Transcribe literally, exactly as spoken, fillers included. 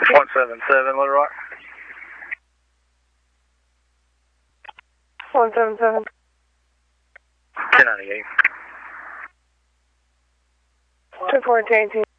one seven seven, Little Rock. one seven seven. ten ninety-eight. two four eighteen.